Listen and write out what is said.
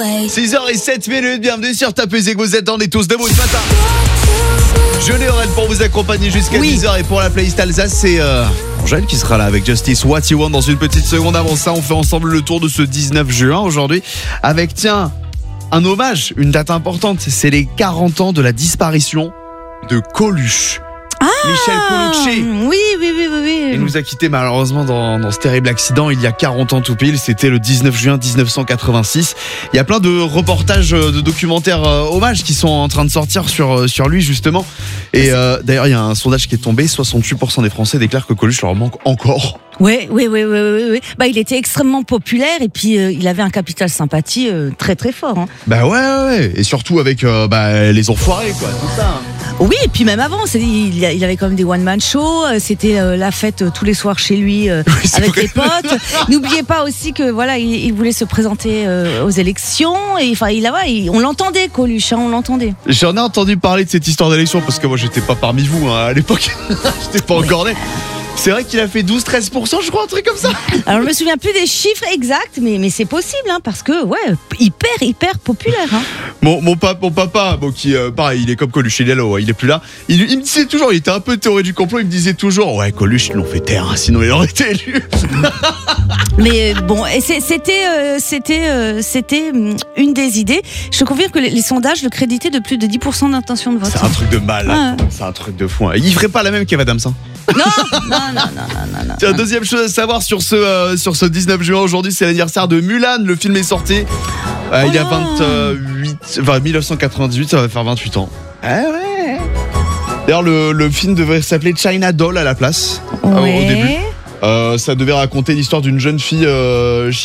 6h07, bienvenue sur Top Music, vous êtes dans les tous debout ce matin. Je l'ai Aurel pour vous accompagner jusqu'à 10h et pour la playlist Alsace, c'est Angèle qui sera là avec Justice What You Want dans une petite seconde. Avant ça, on fait ensemble le tour de ce 19 juin aujourd'hui avec, tiens, un hommage, une date importante, c'est les 40 ans de la disparition de Coluche. Michel Colucci. Oui. Il nous a quittés malheureusement dans ce terrible accident il y a 40 ans tout pile. C'était le 19 juin 1986. Il y a plein de reportages, de documentaires hommages qui sont en train de sortir sur lui justement. Et d'ailleurs il y a un sondage qui est tombé. 68% des Français déclarent que Coluche leur manque encore. Oui. Bah, il était extrêmement populaire et puis il avait un capital sympathie très très fort. Hein. Bah ouais. Et surtout avec les enfoirés quoi, tout ça. Hein. Oui, et puis même avant, il avait quand même des one-man shows. C'était la fête tous les soirs chez lui avec les potes. N'oubliez pas aussi que voilà, il voulait se présenter aux élections. Et enfin, on l'entendait, Coluche, on l'entendait. J'en ai entendu parler de cette histoire d'élection parce que moi, j'étais pas parmi vous à l'époque. J'étais pas encore né. C'est vrai qu'il a fait 12-13%, je crois, un truc comme ça. Alors, je me souviens plus des chiffres exacts, mais c'est possible, hein, parce que, hyper populaire. Hein. Mon papa, qui, pareil, il est comme Coluche, il est là, il est plus là. Il me disait toujours, il était un peu théorie du complot, il me disait toujours, ouais, Coluche, ils l'ont fait taire, hein, sinon il aurait été élu. Mais bon, c'était une des idées. Je te confirme que les sondages le créditaient de plus de 10% d'intention de vote. C'est un truc de mal, c'est un truc de fou. Hein. Il ferait pas la même qu'Eve Adams. Non. Tiens, deuxième chose à savoir sur ce 19 juin aujourd'hui, c'est l'anniversaire de Mulan. Le film est sorti il y a 1998, ça va faire 28 ans. Ouais. D'ailleurs, le film devrait s'appeler China Doll à la place au début. Ça devait raconter l'histoire d'une jeune fille